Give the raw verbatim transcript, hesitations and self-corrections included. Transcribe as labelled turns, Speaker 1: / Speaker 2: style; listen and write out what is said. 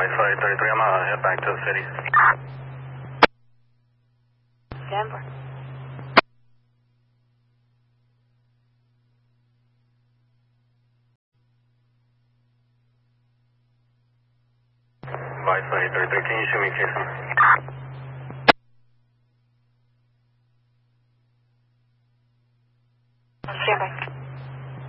Speaker 1: Flight thirty-three, I'm gonna head back to the city.
Speaker 2: Denver.
Speaker 1: Flight thirty-three, can you shoot me Jason?
Speaker 2: Stand by.